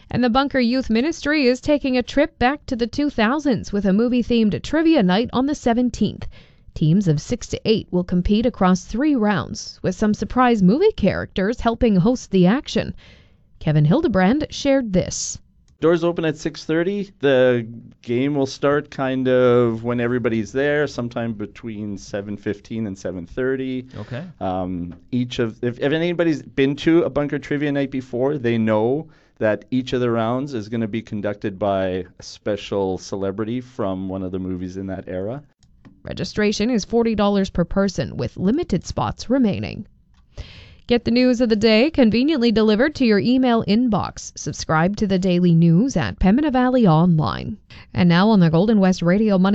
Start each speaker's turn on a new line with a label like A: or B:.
A: And the Bunker Youth Ministry is taking a trip back to the 2000s with a movie-themed trivia night on the 17th. Teams of 6 to 8 will compete across 3 rounds, with some surprise movie characters helping host the action. Kevin Hildebrand shared this.
B: Doors open at 6:30. The game will start kind of when everybody's there, sometime between 7:15 and 7:30.
C: Okay.
B: If anybody's been to a Bunker Trivia Night before, they know that each of the rounds is going to be conducted by a special celebrity from one of the movies in that era.
A: Registration is $40 per person, with limited spots remaining. Get the news of the day conveniently delivered to your email inbox. Subscribe to the daily news at Pembina Valley Online. And now on the Golden West Radio Money